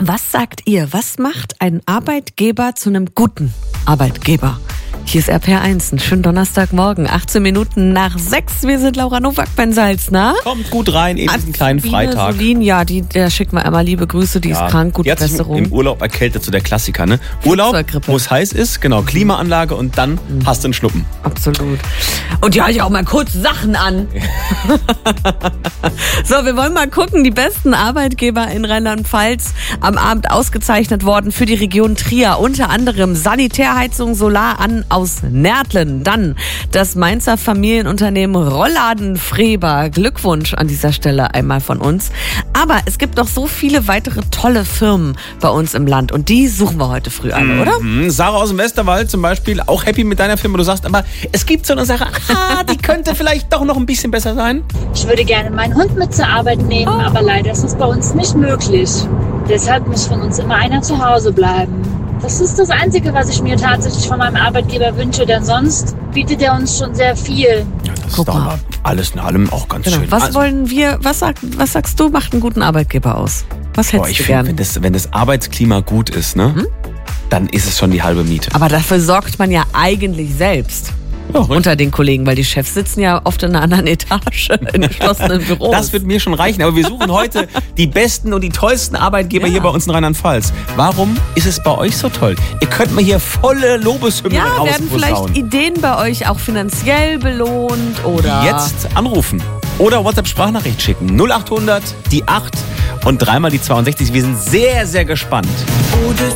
Was sagt ihr? Was macht ein Arbeitgeber zu einem guten Arbeitgeber? Hier ist RPR1, einen schönen Donnerstagmorgen, 18 Minuten nach 6. Wir sind Laura Nowak-Bensalz, na? Kommt gut rein in diesen kleinen Freitag. Solin, ja, der schickt mir einmal liebe Grüße, die ist krank, gute Besserung. Im Urlaub erkältet, so der Klassiker, ne? Urlaub, wo es heiß ist, genau, Klimaanlage und dann hast du einen Schnuppen. Absolut. Und ja, ich auch mal kurz Sachen an. So, wir wollen mal gucken, die besten Arbeitgeber in Rheinland-Pfalz am Abend ausgezeichnet worden für die Region Trier. Unter anderem Sanitärheizung Solar an aus Närtlen. Dann das Mainzer Familienunternehmen Rollladen Freber. Glückwunsch an dieser Stelle einmal von uns. Aber es gibt noch so viele weitere tolle Firmen bei uns im Land und die suchen wir heute früh alle, oder? Sarah aus dem Westerwald zum Beispiel, auch happy mit deiner Firma. Du sagst aber, es gibt so eine Sache, die könnte vielleicht doch noch ein bisschen besser sein. Ich würde gerne meinen Hund mit zur Arbeit nehmen, aber leider ist das bei uns nicht möglich. Deshalb muss von uns immer einer zu Hause bleiben. Das ist das Einzige, was ich mir tatsächlich von meinem Arbeitgeber wünsche, denn sonst bietet er uns schon sehr viel. Ja, das ist doch alles in allem auch ganz schön. Was sagst du, macht einen guten Arbeitgeber aus? Was hättest du gern? Wenn das Arbeitsklima gut ist, ne, dann ist es schon die halbe Miete. Aber dafür sorgt man ja eigentlich selbst. Ja, unter den Kollegen, weil die Chefs sitzen ja oft in einer anderen Etage, in geschlossenen Büros. Das wird mir schon reichen, aber wir suchen heute die besten und die tollsten Arbeitgeber hier bei uns in Rheinland-Pfalz. Warum ist es bei euch so toll? Ihr könnt mir hier volle Lobeshymnen rausposaunen. Werden vielleicht Ideen bei euch auch finanziell belohnt oder... Jetzt anrufen oder WhatsApp-Sprachnachricht schicken. 0800 die 8 und dreimal die 62. Wir sind sehr, sehr gespannt.